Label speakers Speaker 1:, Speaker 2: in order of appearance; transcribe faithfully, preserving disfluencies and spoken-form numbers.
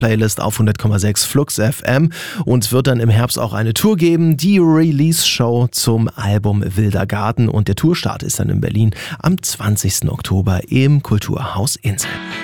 Speaker 1: Playlist auf hundert Komma sechs Flux F M und wird dann im Herbst auch eine Tour geben, die Release-Show zum Album Wilder Garten, und der Tourstart ist dann in Berlin am zwanzigsten Oktober im Kulturhaus Insel.